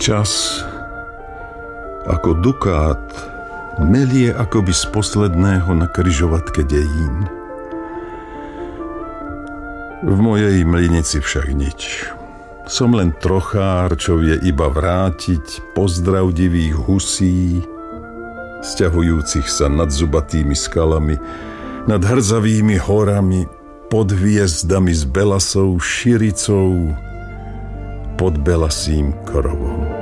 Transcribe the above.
Čas ako dukát melie akoby z posledného na kryžovatke dejín. V mojej mlynici však nič. Som len trochár, čo vie iba vrátiť pozdrav divých husí, sťahujúcich sa nad zubatými skalami, nad hrdzavými horami, pod hviezdami s belasou širicou, pod belasým krovom.